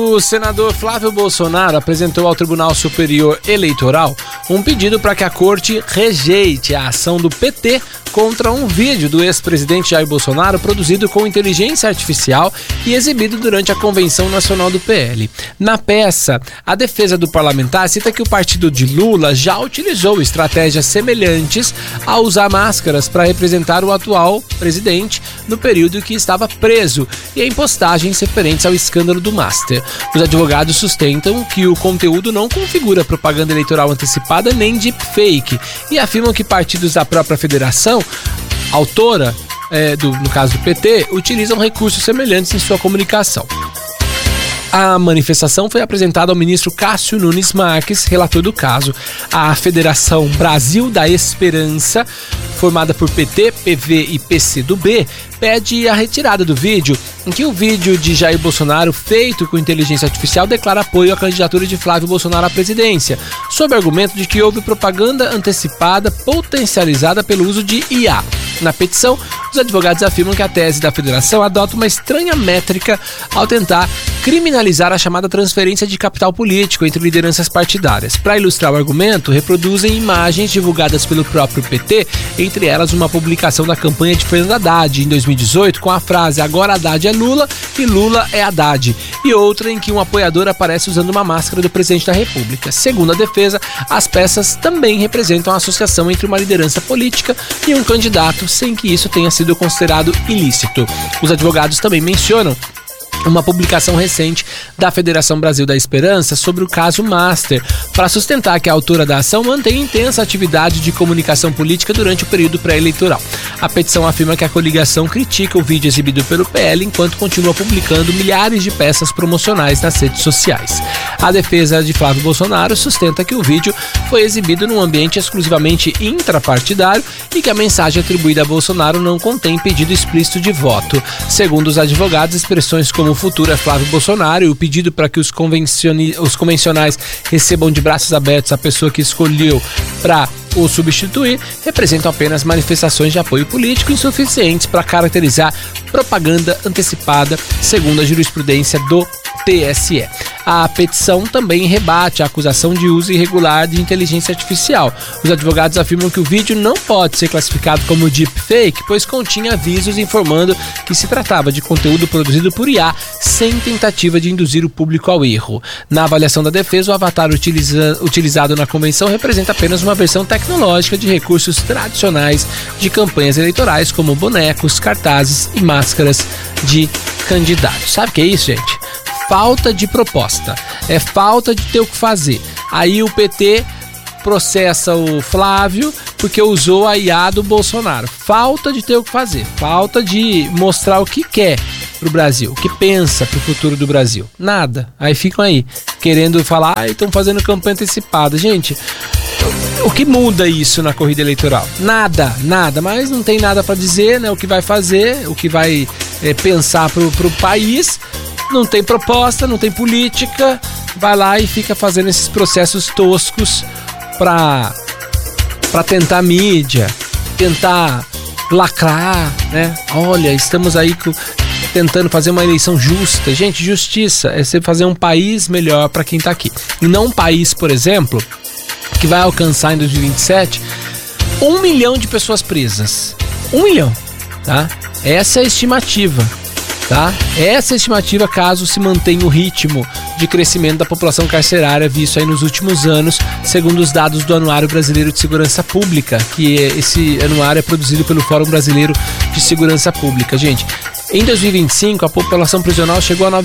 O senador Flávio Bolsonaro apresentou ao Tribunal Superior Eleitoral um pedido para que a corte rejeite a ação do PT contra um vídeo do ex-presidente Jair Bolsonaro produzido com inteligência artificial e exibido durante a Convenção Nacional do PL. Na peça, a defesa do parlamentar cita que o partido de Lula já utilizou estratégias semelhantes a usar máscaras para representar o atual presidente no período em que estava preso e em postagens referentes ao escândalo do Master. Os advogados sustentam que o conteúdo não configura propaganda eleitoral antecipada nem deepfake e afirmam que partidos da própria federação, autora, no caso do PT, utilizam recursos semelhantes em sua comunicação. A manifestação foi apresentada ao ministro Cássio Nunes Marques, relator do caso. A Federação Brasil da Esperança, formada por PT, PV e PCdoB, pede a retirada do vídeo, em que o vídeo de Jair Bolsonaro, feito com inteligência artificial, declara apoio à candidatura de Flávio Bolsonaro à presidência, sob o argumento de que houve propaganda antecipada potencializada pelo uso de IA. Na petição, os advogados afirmam que a tese da federação adota uma estranha métrica ao tentar criminalizar a chamada transferência de capital político entre lideranças partidárias. Para ilustrar o argumento, reproduzem imagens divulgadas pelo próprio PT, entre elas uma publicação da campanha de Fernando Haddad em 2018 com a frase "Agora Haddad é Lula e Lula é Haddad", e outra em que um apoiador aparece usando uma máscara do presidente da República. Segundo a defesa, as peças também representam a associação entre uma liderança política e um candidato, sem que isso tenha sido considerado ilícito. Os advogados também mencionam uma publicação recente da Federação Brasil da Esperança sobre o caso Master, para sustentar que a autora da ação mantém intensa atividade de comunicação política durante o período pré-eleitoral. A petição afirma que a coligação critica o vídeo exibido pelo PL enquanto continua publicando milhares de peças promocionais nas redes sociais. A defesa de Flávio Bolsonaro sustenta que o vídeo foi exibido num ambiente exclusivamente intrapartidário e que a mensagem atribuída a Bolsonaro não contém pedido explícito de voto. Segundo os advogados, expressões como "o futuro é Flávio Bolsonaro" e o pedido para que os convencionais recebam de braços abertos a pessoa que escolheu para o substituir representam apenas manifestações de apoio político insuficientes para caracterizar propaganda antecipada, segundo a jurisprudência do TSE. A petição também rebate a acusação de uso irregular de inteligência artificial. Os advogados afirmam que o vídeo não pode ser classificado como deepfake, pois continha avisos informando que se tratava de conteúdo produzido por IA sem tentativa de induzir o público ao erro. Na avaliação da defesa, o avatar utilizado na convenção representa apenas uma versão tecnológica de recursos tradicionais de campanhas eleitorais, como bonecos, cartazes e máscaras de candidatos. Sabe o que é isso, gente? Falta de proposta, é falta de ter o que fazer. Aí o PT processa o Flávio porque usou a IA do Bolsonaro. Falta de ter o que fazer, falta de mostrar o que quer pro Brasil, o que pensa pro futuro do Brasil. Nada. Aí ficam aí querendo falar, estão fazendo campanha antecipada. Gente, o que muda isso na corrida eleitoral? Nada, mas não tem nada para dizer, né? O que vai fazer, o que vai pensar pro país. Não tem proposta, não tem política, vai lá e fica fazendo esses processos toscos para tentar mídia, tentar lacrar, né? Olha, estamos aí tentando fazer uma eleição justa. Gente, justiça é você fazer um país melhor para quem tá aqui. E não um país, por exemplo, que vai alcançar em 2027 1 milhão de pessoas presas. 1 milhão, tá? Essa é a estimativa. Tá? Essa é a estimativa caso se mantenha o ritmo de crescimento da população carcerária visto aí nos últimos anos, segundo os dados do Anuário Brasileiro de Segurança Pública, que esse anuário é produzido pelo Fórum Brasileiro de Segurança Pública. Gente, em 2025, a população prisional chegou a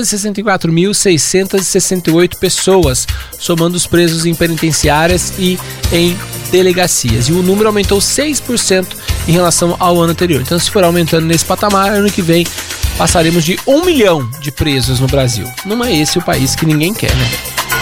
964.668 pessoas, somando os presos em penitenciárias e em delegacias. E o número aumentou 6% em relação ao ano anterior. Então, se for aumentando nesse patamar, ano que vem passaremos de 1 milhão de presos no Brasil. Não é esse o país que ninguém quer, né?